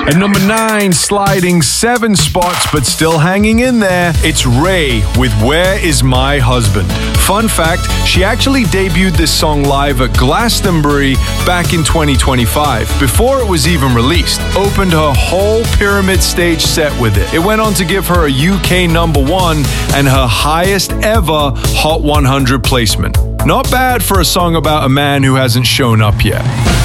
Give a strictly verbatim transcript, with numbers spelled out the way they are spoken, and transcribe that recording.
At number nine, sliding seven spots but still hanging in there, it's Ray with Where Is My Husband? Fun fact, she actually debuted this song live at Glastonbury back in twenty twenty-five, before it was even released. Opened her whole Pyramid stage set with it. It went on to give her a U K number one and her highest ever Hot one hundred placement. Not bad for a song about a man who hasn't shown up yet.